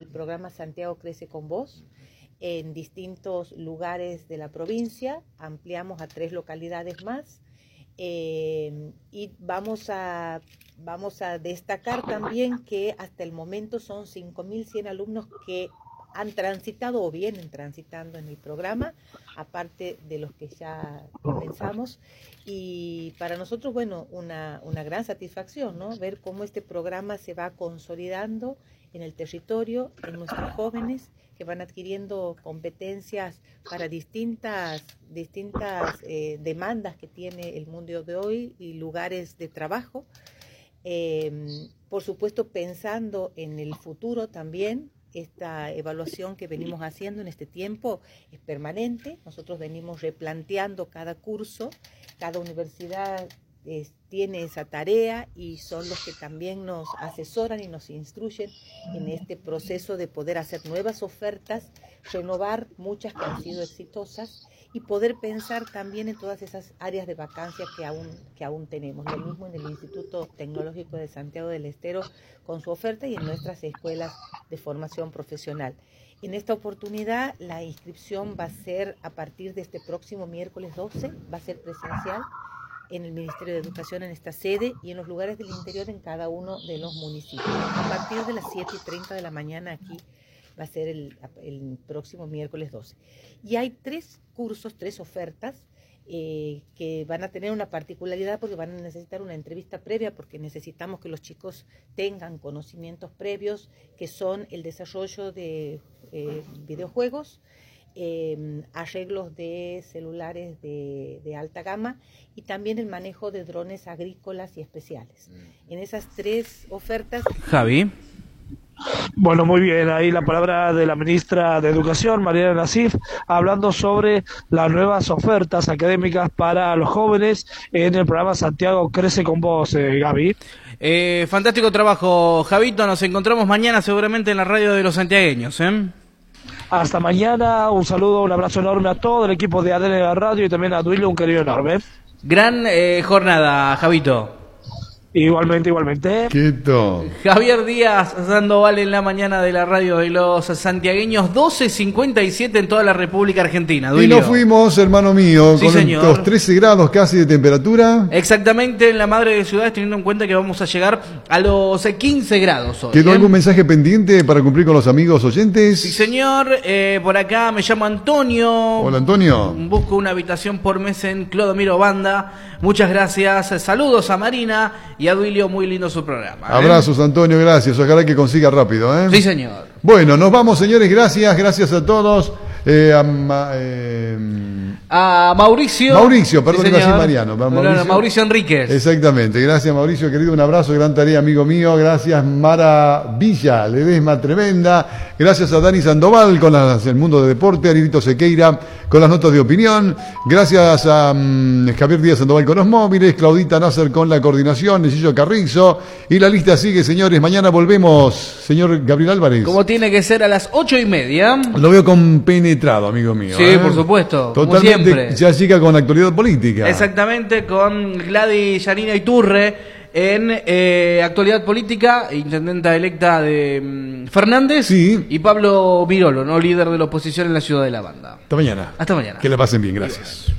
programa Santiago Crece con Vos en distintos lugares de la provincia. Ampliamos a 3 localidades más. Y vamos a destacar también que hasta el momento son 5.100 alumnos que han transitado o vienen transitando en el programa, aparte de los que ya comenzamos. Y para nosotros, bueno, una gran satisfacción, ¿no? Ver cómo este programa se va consolidando en el territorio, en nuestros jóvenes, que van adquiriendo competencias para distintas demandas que tiene el mundo de hoy y lugares de trabajo. Por supuesto, pensando en el futuro también. Esta evaluación que venimos haciendo en este tiempo es permanente. Nosotros venimos replanteando cada curso, cada universidad tiene esa tarea y son los que también nos asesoran y nos instruyen en este proceso de poder hacer nuevas ofertas, renovar muchas que han sido exitosas y poder pensar también en todas esas áreas de vacancia que aún tenemos. Lo mismo en el Instituto Tecnológico de Santiago del Estero con su oferta y en nuestras escuelas de formación profesional. En esta oportunidad la inscripción va a ser a partir de este próximo miércoles 12, va a ser presencial en el Ministerio de Educación en esta sede y en los lugares del interior en cada uno de los municipios. A partir de las 7:30 de la mañana aquí va a ser el próximo miércoles 12. Y hay 3 cursos, 3 ofertas que van a tener una particularidad porque van a necesitar una entrevista previa porque necesitamos que los chicos tengan conocimientos previos que son el desarrollo de videojuegos, arreglos de celulares de alta gama y también el manejo de drones agrícolas y especiales. En esas 3 ofertas... Javi. Bueno, muy bien, ahí la palabra de la ministra de Educación, Mariana Nassif, hablando sobre las nuevas ofertas académicas para los jóvenes en el programa Santiago Crece con Vos, Gaby. Fantástico trabajo, Javito, nos encontramos mañana seguramente en la radio de los santiagueños, Hasta mañana, un saludo, un abrazo enorme a todo el equipo de ADN de la radio y también a Duilio, un querido enorme. Gran jornada, Javito. Igualmente. Quieto. Javier Díaz Sandoval en la mañana de la radio de los santiagueños, 12:57 en toda la República Argentina. Duilio. Y nos fuimos, hermano mío, sí, con señor. Los 13 grados casi de temperatura. Exactamente, en la madre de ciudades, teniendo en cuenta que vamos a llegar a los 15 grados hoy. ¿Quedó algún mensaje pendiente para cumplir con los amigos oyentes? Sí, señor. Por acá me llamo Antonio. Hola, Antonio. Busco una habitación por mes en Clodomiro Banda. Muchas gracias. Saludos a Marina y a Duilio, muy lindo su programa. Abrazos, Antonio, gracias. Ojalá que consiga rápido. Sí, señor. Bueno, nos vamos, señores. Gracias a todos. A Mauricio. Perdón, sí, iba a decir Mariano. Mauricio Enríquez. Exactamente. Gracias, Mauricio, querido. Un abrazo, gran tarea, amigo mío. Gracias, Mara Villa, Ledesma tremenda. Gracias a Dani Sandoval con el mundo de deporte, a Lirito Sequeira con las notas de opinión. Gracias a Javier Díaz Sandoval con los móviles, Claudita Nasser con la coordinación, Necillo Carrizo. Y la lista sigue, señores. Mañana volvemos, señor Gabriel Álvarez. Como tiene que ser a las 8:30. Lo veo compenetrado, amigo mío. Sí, por supuesto. Totalmente. Como siempre. Ya llega con actualidad política. Exactamente, con Gladys Yanina Iturre en actualidad política, intendenta electa de Fernández, sí. Y Pablo Virolo, ¿no? Líder de la oposición en la ciudad de La Banda. Hasta mañana. Hasta mañana. Que la pasen bien, gracias.